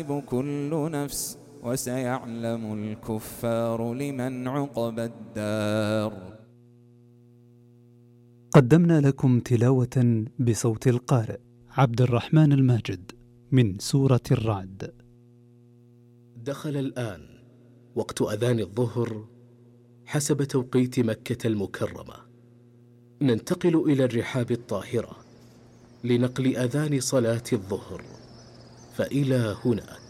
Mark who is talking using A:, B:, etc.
A: كل نفس وسيعلم الكفار لمن عقبى الدار.
B: قدمنا لكم تلاوة بصوت القارئ عبد الرحمن الماجد من سورة الرعد.
C: دخل الآن وقت أذان الظهر حسب توقيت مكة المكرمة. ننتقل إلى الرحاب الطاهرة لنقل أذان صلاة الظهر، فإلى هناك.